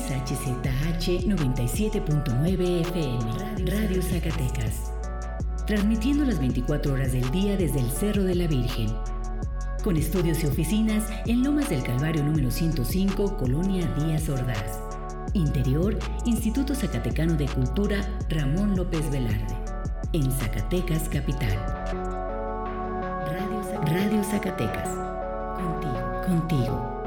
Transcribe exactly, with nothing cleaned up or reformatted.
X H Z H noventa y siete punto nueve F M, Radio Zacatecas. Transmitiendo las veinticuatro horas del día desde el Cerro de la Virgen. Con estudios y oficinas en Lomas del Calvario número ciento cinco, Colonia Díaz Ordaz. Interior, Instituto Zacatecano de Cultura Ramón López Velarde. En Zacatecas, capital. Radio Zacatecas. Radio Zacatecas. Contigo. Contigo.